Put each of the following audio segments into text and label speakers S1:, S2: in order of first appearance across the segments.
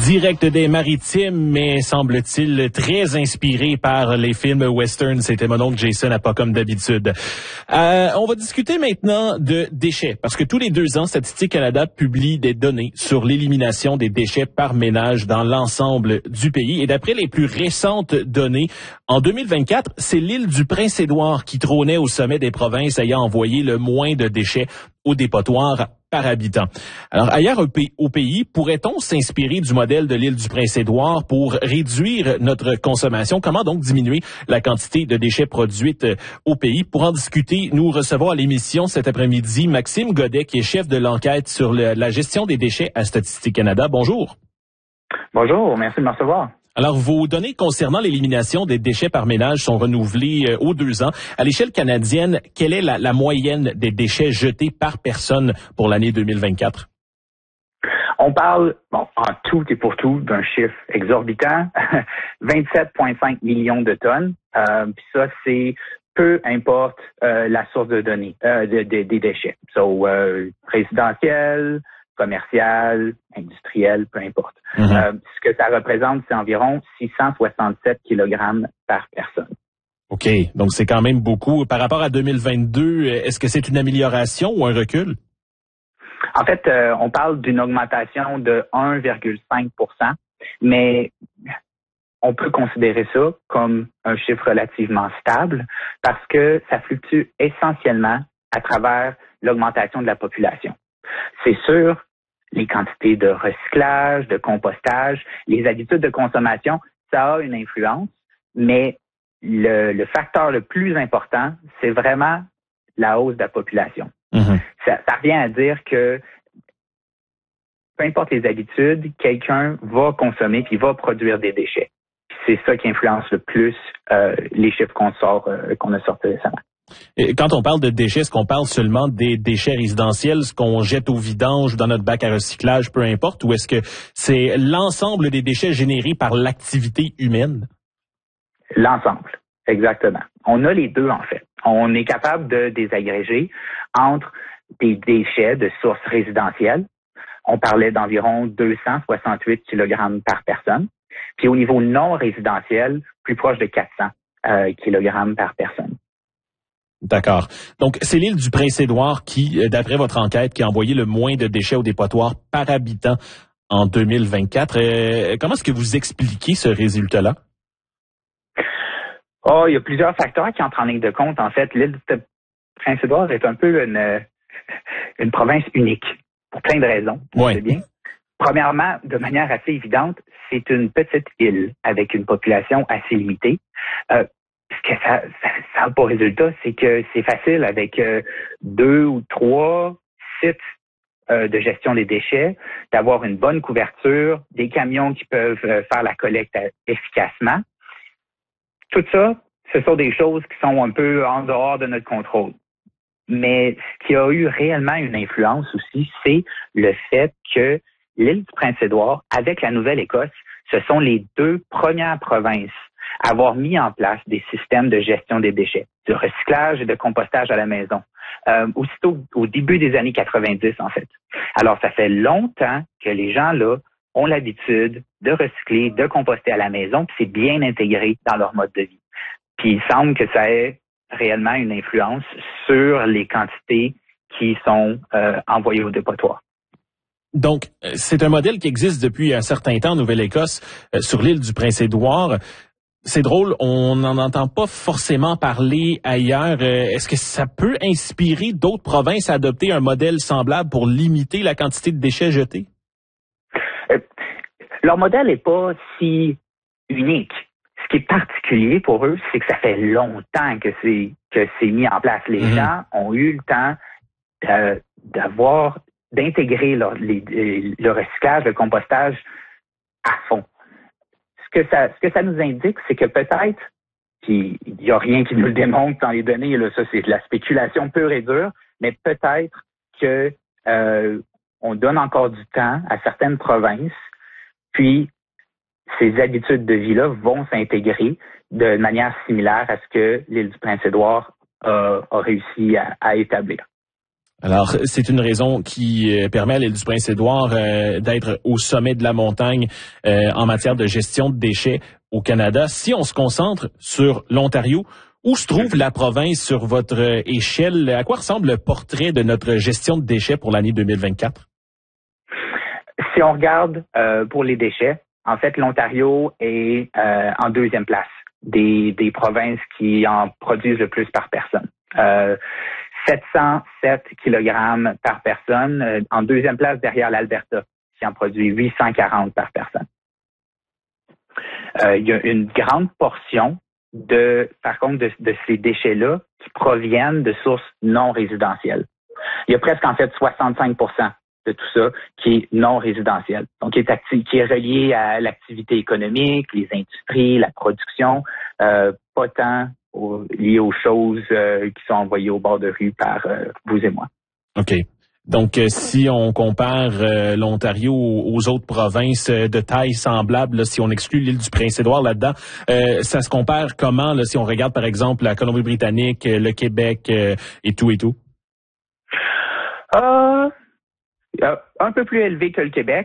S1: Direct des Maritimes, mais semble-t-il très inspiré par les films western. C'était mon oncle Jason, pas comme d'habitude. On va discuter maintenant de déchets, parce que tous les 2 ans, Statistique Canada publie des données sur l'élimination des déchets par ménage dans l'ensemble du pays. Et d'après les plus récentes données, en 2024, c'est l'île du Prince-Édouard qui trônait au sommet des provinces ayant envoyé le moins de déchets au dépotoir par habitant. Alors, ailleurs au pays, pourrait-on s'inspirer du modèle de l'île du Prince-Édouard pour réduire notre consommation? Comment donc diminuer la quantité de déchets produites au pays? Pour en discuter, nous recevons à l'émission cet après-midi Maxime Godet, qui est chef de l'enquête sur la gestion des déchets à Statistique Canada. Bonjour.
S2: Bonjour, merci de me recevoir.
S1: Alors, vos données concernant l'élimination des déchets par ménage sont renouvelées aux 2 ans. À l'échelle canadienne, quelle est la moyenne des déchets jetés par personne pour l'année 2024?
S2: On parle, en tout et pour tout, d'un chiffre exorbitant, 27,5 millions de tonnes. Puis ça, c'est peu importe la source de données, des déchets. Résidentiel, commercial, industriel, peu importe. Ce que ça représente, c'est environ 667 kg par personne.
S1: OK, donc c'est quand même beaucoup. Par rapport à 2022, est-ce que c'est une amélioration ou un recul?
S2: En fait, on parle d'une augmentation de 1,5 %, mais on peut considérer ça comme un chiffre relativement stable parce que ça fluctue essentiellement à travers l'augmentation de la population. C'est sûr, les quantités de recyclage, de compostage, les habitudes de consommation, ça a une influence, mais le facteur le plus important, c'est vraiment la hausse de la population. Ça revient à dire que peu importe les habitudes, quelqu'un va consommer puis va produire des déchets. C'est ça qui influence le plus les chiffres qu'on a sortis récemment.
S1: Et quand on parle de déchets, est-ce qu'on parle seulement des déchets résidentiels, ce qu'on jette au vidange, dans notre bac à recyclage, peu importe, ou est-ce que c'est l'ensemble des déchets générés par l'activité humaine?
S2: L'ensemble, exactement. On a les deux, en fait. On est capable de désagréger entre des déchets de sources résidentielles. On parlait d'environ 268 kg par personne. Puis au niveau non résidentiel, plus proche de 400 kg par personne.
S1: D'accord. Donc, c'est l'île du Prince-Édouard qui, d'après votre enquête, qui a envoyé le moins de déchets au dépotoir par habitant en 2024. Comment est-ce que vous expliquez ce résultat-là?
S2: Il y a plusieurs facteurs qui entrent en ligne de compte. En fait, l'île du Prince-Édouard est un peu une province unique, pour plein de raisons.
S1: Oui.
S2: C'est bien. Premièrement, de manière assez évidente, c'est une petite île avec une population assez limitée. Ce que ça a pour résultat, c'est que c'est facile avec 2 ou 3 sites de gestion des déchets, d'avoir une bonne couverture, des camions qui peuvent faire la collecte efficacement. Tout ça, ce sont des choses qui sont un peu en dehors de notre contrôle. Mais ce qui a eu réellement une influence aussi, c'est le fait que l'île du Prince-Édouard, avec la Nouvelle-Écosse, ce sont les 2 premières provinces à avoir mis en place des systèmes de gestion des déchets, de recyclage et de compostage à la maison, aussitôt au début des années 90, en fait. Alors, ça fait longtemps que les gens, là, ont l'habitude de recycler, de composter à la maison, puis c'est bien intégré dans leur mode de vie. Puis il semble que ça ait réellement une influence sur les quantités qui sont envoyées au dépotoir.
S1: Donc, c'est un modèle qui existe depuis un certain temps en Nouvelle-Écosse, sur l'île du Prince-Édouard. C'est drôle, on n'en entend pas forcément parler ailleurs. Est-ce que ça peut inspirer d'autres provinces à adopter un modèle semblable pour limiter la quantité de déchets jetés?
S2: Leur modèle n'est pas si unique. Ce qui est particulier pour eux, c'est que ça fait longtemps que c'est mis en place. Les gens ont eu le temps d'intégrer le recyclage, le compostage à fond. Ce que ça nous indique, c'est que peut-être, puis il n'y a rien qui nous le démontre dans les données, là, ça c'est de la spéculation pure et dure, mais peut-être que on donne encore du temps à certaines provinces, puis ces habitudes de vie-là vont s'intégrer de manière similaire à ce que l'île du Prince-Édouard a réussi à établir.
S1: Alors, c'est une raison qui permet à l'île du Prince-Édouard d'être au sommet de la montagne en matière de gestion de déchets au Canada. Si on se concentre sur l'Ontario, où se trouve la province sur votre échelle? À quoi ressemble le portrait de notre gestion de déchets pour l'année 2024?
S2: Si on regarde pour les déchets, en fait, l'Ontario est en deuxième place des provinces qui en produisent le plus par personne. 707 kilogrammes par personne, en deuxième place derrière l'Alberta, qui en produit 840 par personne. Il y a une grande portion par contre, de ces déchets-là qui proviennent de sources non résidentielles. Il y a presque en fait 65% de tout ça qui est non résidentiel. Donc, qui est relié à l'activité économique, les industries, la production, pas tant lié aux choses qui sont envoyées au bord de rue par vous et moi.
S1: OK. Donc, si on compare l'Ontario aux autres provinces de taille semblable, là, si on exclut l'île du Prince-Édouard là-dedans, ça se compare comment là, si on regarde par exemple la Colombie-Britannique, le Québec et tout et tout?
S2: Un peu plus élevé que le Québec.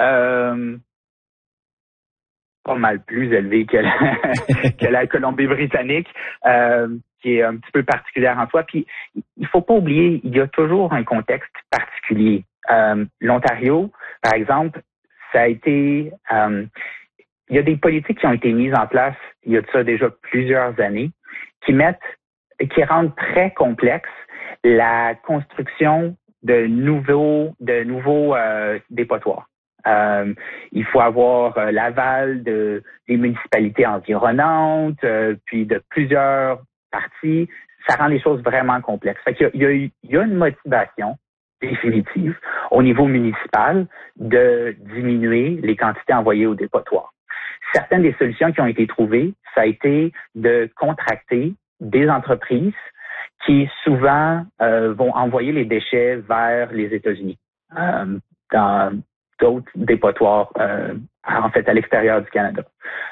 S2: Pas mal plus élevé que la Colombie-Britannique, qui est un petit peu particulière en soi. Puis, il faut pas oublier, il y a toujours un contexte particulier. L'Ontario, par exemple, ça a été... il y a des politiques qui ont été mises en place il y a de ça déjà plusieurs années, qui rendent très complexe la construction de nouveaux dépotoirs. Il faut avoir l'aval des municipalités environnantes, puis de plusieurs parties. Ça rend les choses vraiment complexes. Fait qu'il y a une motivation définitive au niveau municipal de diminuer les quantités envoyées au dépotoir. Certaines des solutions qui ont été trouvées, ça a été de contracter des entreprises qui souvent vont envoyer les déchets vers les États-Unis, dans d'autres dépotoirs, en fait, à l'extérieur du Canada.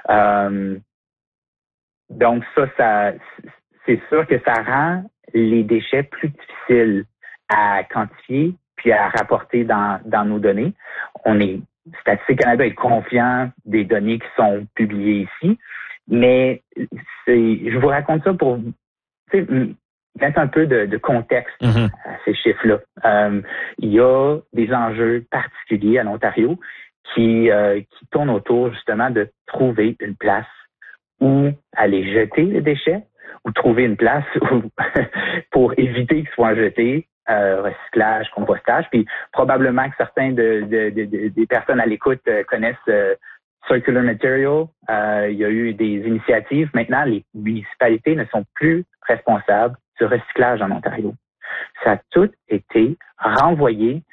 S2: Donc ça, c'est sûr que ça rend les déchets plus difficiles à quantifier puis à rapporter dans nos données. Statistique Canada est confiant des données qui sont publiées ici, mais je vous raconte ça pour mettre un peu de contexte à ces chiffres-là. Il y a des enjeux particuliers à l'Ontario qui tournent autour justement de trouver une place où aller jeter les déchets ou trouver une place pour éviter qu'ils soient jetés, recyclage, compostage. Puis probablement que certains des personnes à l'écoute connaissent Circular Material. Il y a eu des initiatives. Maintenant, les municipalités ne sont plus responsables du recyclage en Ontario. Ça a tout été renvoyé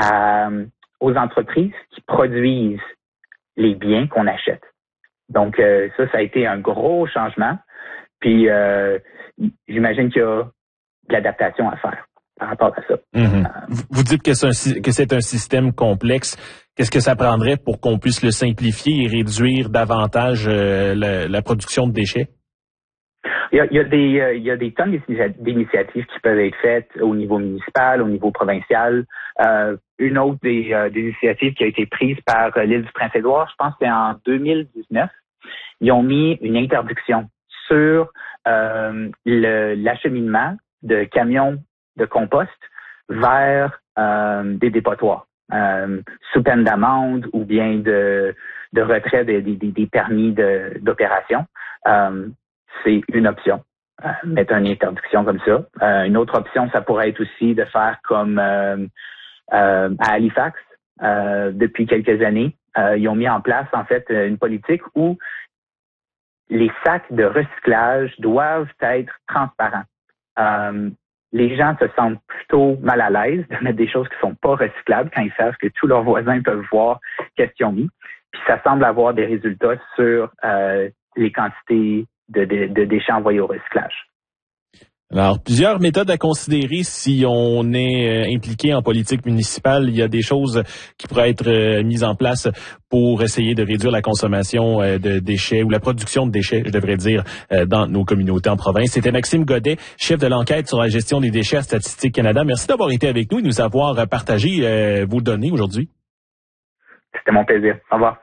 S2: aux entreprises qui produisent les biens qu'on achète. Donc, ça a été un gros changement. Puis, j'imagine qu'il y a de l'adaptation à faire par rapport à ça.
S1: Vous dites que c'est un système complexe. Qu'est-ce que ça prendrait pour qu'on puisse le simplifier et réduire davantage la production de déchets?
S2: Il y a des tonnes d'initiatives qui peuvent être faites au niveau municipal, au niveau provincial. Une autre des initiatives qui a été prise par l'île du Prince-Édouard, je pense que c'est en 2019, ils ont mis une interdiction sur l'acheminement de camions de compost vers des dépotoirs, sous peine d'amende ou bien de retrait des permis d'opération. C'est une option, mettre une interdiction comme ça. Une autre option, ça pourrait être aussi de faire comme à Halifax, depuis quelques années. Ils ont mis en place, en fait, une politique où les sacs de recyclage doivent être transparents. Les gens se sentent plutôt mal à l'aise de mettre des choses qui sont pas recyclables quand ils savent que tous leurs voisins peuvent voir qu'est-ce qu'ils ont mis. Puis ça semble avoir des résultats sur les quantités de déchets envoyés au recyclage.
S1: Alors, plusieurs méthodes à considérer si on est impliqué en politique municipale. Il y a des choses qui pourraient être mises en place pour essayer de réduire la consommation de déchets ou la production de déchets, je devrais dire, dans nos communautés en province. C'était Maxime Godet, chef de l'enquête sur la gestion des déchets à Statistique Canada. Merci d'avoir été avec nous et de nous avoir partagé vos données aujourd'hui.
S2: C'était mon plaisir. Au revoir.